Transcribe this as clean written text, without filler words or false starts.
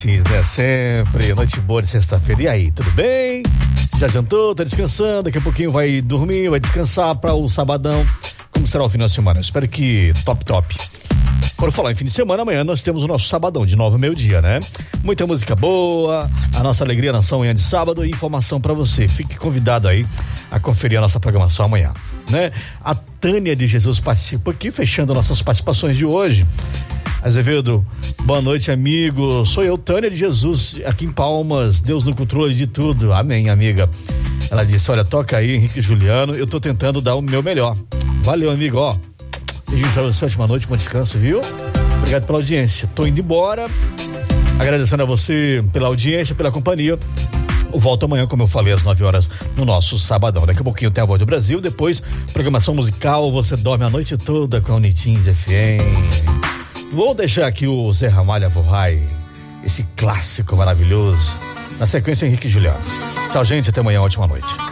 Né? Sempre, noite boa de sexta-feira. E aí, tudo bem? Já jantou? Tá descansando? Daqui a pouquinho vai dormir, vai descansar para o sabadão. Como será o final de semana? Eu espero que top. Por falar em fim de semana, amanhã nós temos o nosso sabadão de 9 ao meio-dia, né? Muita música boa, a nossa alegria na manhã de sábado e informação para você. Fique convidado aí a conferir a nossa programação amanhã, né? A Tânia de Jesus participa aqui, fechando nossas participações de hoje. Azevedo, boa noite, amigo. Sou eu, Tânia de Jesus, aqui em Palmas. Deus no controle de tudo. Amém, amiga. Ela disse, olha, toca aí, Henrique e Juliano. Eu tô tentando dar o meu melhor. Valeu, amigo, ó. Beijinho pra você, ótima noite, bom descanso, viu? Obrigado pela audiência. Tô indo embora. Agradecendo a você pela audiência, pela companhia. Eu volto amanhã, como eu falei, às 9 horas no nosso sabadão. Daqui a pouquinho tem a Voz do Brasil. Depois, programação musical. Você dorme a noite toda com a Unitins FM. Vou deixar aqui o Zé Ramalho Vorrai, esse clássico maravilhoso. Na sequência, Henrique e Juliano. Tchau, gente. Até amanhã. Ótima noite.